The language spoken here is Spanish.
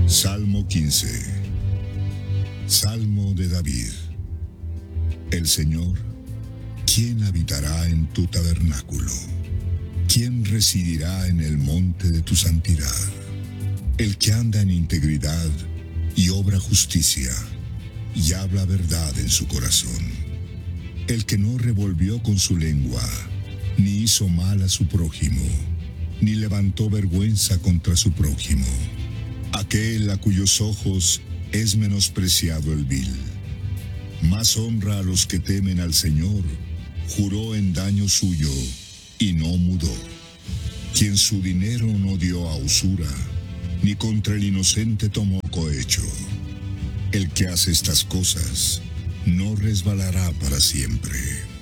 Salmo 15. Salmo de David. El Señor, ¿quién habitará en tu tabernáculo? ¿Quién residirá en el monte de tu santidad? El que anda en integridad y obra justicia, y habla verdad en su corazón. El que no revolvió con su lengua, ni hizo mal a su prójimo, ni levantó vergüenza contra su prójimo. Aquel a cuyos ojos es menospreciado el vil. Más honra a los que temen al Señor, juró en daño suyo y no mudó. Quien su dinero no dio a usura, ni contra el inocente tomó cohecho. El que hace estas cosas no resbalará para siempre.